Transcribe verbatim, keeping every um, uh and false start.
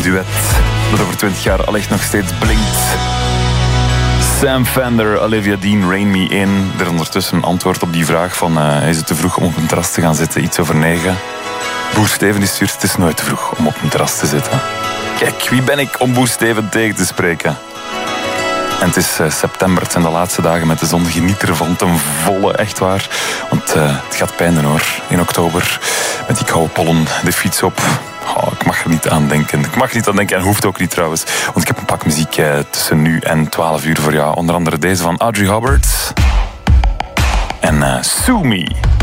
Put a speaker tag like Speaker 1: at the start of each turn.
Speaker 1: duet dat over twintig jaar allicht nog steeds blinkt. Sam Fender, Olivia Dean, Rain Me In. Er ondertussen een antwoord op die vraag van uh, is het te vroeg om op een terras te gaan zitten? Iets over negen. Boer Steven die stuurt, het is nooit te vroeg om op een terras te zitten. Kijk, wie ben ik om Boer Steven tegen te spreken? En het is uh, september, het zijn de laatste dagen met de zon. Geniet ervan ten volle, echt waar. Want uh, het gaat pijn doen hoor. In oktober, met die koude pollen, de fiets op. Oh, ik mag er niet aan denken. Ik mag er niet aan denken en hoeft ook niet trouwens. Want ik heb een pak muziek uh, tussen nu en twaalf uur voor jou. Onder andere deze van Audrey Hubbard. En uh, Sue Me.